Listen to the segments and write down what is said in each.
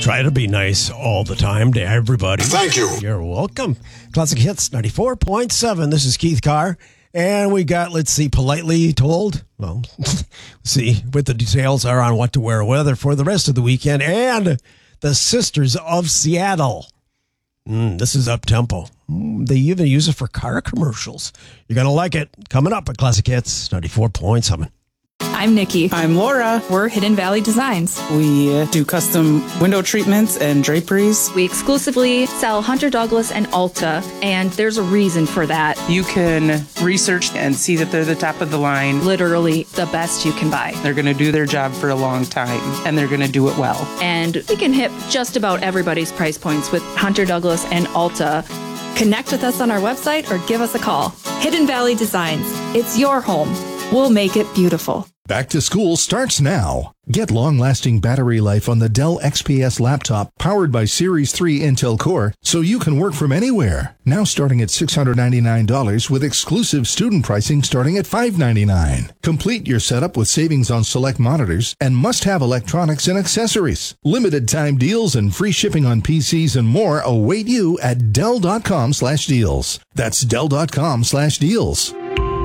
Try to be nice all the time to everybody. Thank you. You're welcome. Classic Hits 94.7. This is Keith Carr. And we got, let's see, Politely Told. Well, see what the details are on what to wear weather for the rest of the weekend. And the Sisters of Seattle. This is up-tempo. They even use it for car commercials. You're going to like it. Coming up at Classic Hits 94.7. I'm Nikki. I'm Laura. We're Hidden Valley Designs. We do custom window treatments and draperies. We exclusively sell Hunter Douglas and Alta, and there's a reason for that. You can research and see that they're the top of the line. Literally the best you can buy. They're going to do their job for a long time, and they're going to do it well. And we can hit just about everybody's price points with Hunter Douglas and Alta. Connect with us on our website or give us a call. Hidden Valley Designs. It's your home. We'll make it beautiful. Back to school starts now. Get long-lasting battery life on the Dell XPS laptop powered by Series 3 Intel Core so you can work from anywhere. Now starting at $699 with exclusive student pricing starting at $599. Complete your setup with savings on select monitors and must-have electronics and accessories. Limited time deals and free shipping on PCs and more await you at Dell.com/deals. That's Dell.com/deals.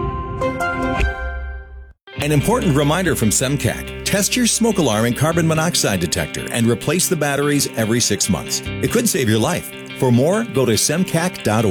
An important reminder from SEMCAC. Test your smoke alarm and carbon monoxide detector and replace the batteries every 6 months. It could save your life. For more, go to semcac.org.